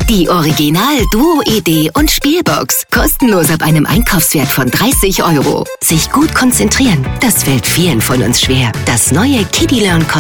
Die Original-Duo-Idee und Spielbox. Kostenlos ab einem Einkaufswert von 30 €. Sich gut konzentrieren, das fällt vielen von uns schwer. Das neue Kiddie Learn